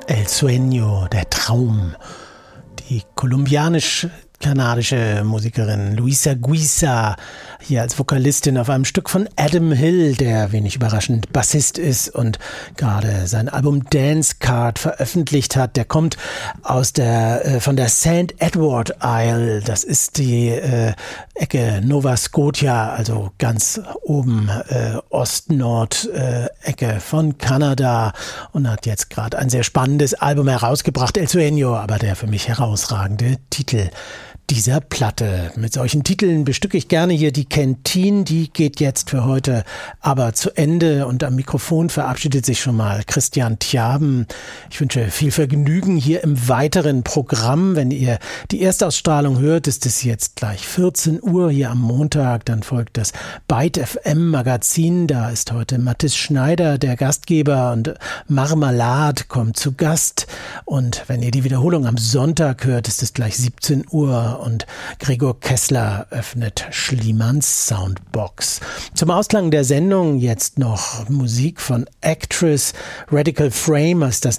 El Sueño, der Traum. Die kolumbianisch-kanadische Musikerin Luisa Guisa hier als Vokalistin auf einem Stück von Adam Hill, der wenig überraschend Bassist ist und gerade sein Album Dance Card veröffentlicht hat. Der kommt aus von der St. Edward Isle. Das ist die Ecke Nova Scotia, also ganz oben Ost-Nord-Ecke von Kanada, und hat jetzt gerade ein sehr spannendes Album herausgebracht, El Sueño, aber der für mich herausragende Titel dieser Platte. Mit solchen Titeln bestücke ich gerne hier die Kentine. Die geht jetzt für heute aber zu Ende, und am Mikrofon verabschiedet sich schon mal Christian Tjaben. Ich wünsche viel Vergnügen hier im weiteren Programm. Wenn ihr die Erstausstrahlung hört, ist es jetzt gleich 14 Uhr hier am Montag. Dann folgt das Byte FM Magazin. Da ist heute Mathis Schneider der Gastgeber und Marmalade kommt zu Gast. Und wenn ihr die Wiederholung am Sonntag hört, ist es gleich 17 Uhr. Und Gregor Kessler öffnet Schliemanns Soundbox. Zum Ausklang der Sendung jetzt noch Musik von Actress. Radical Frame als das